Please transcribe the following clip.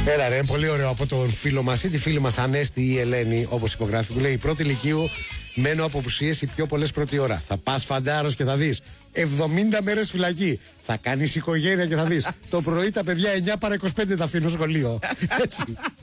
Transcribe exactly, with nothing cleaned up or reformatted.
Έλα ρε, πολύ ωραίο από τον φίλο μας ή τη φίλη μας Ανέστη ή Ελένη, όπως υπογράφει, που λέει: η πρώτη ηλικίου μένω από απουσίες η πιο πολλές πρώτη ώρα. Θα πας φαντάρος και θα δεις εβδομήντα μέρες φυλακή. Θα κάνεις οικογένεια και θα δεις το πρωί τα παιδιά εννιά παρά είκοσι πέντε τα αφήνω σχολείο. Έτσι.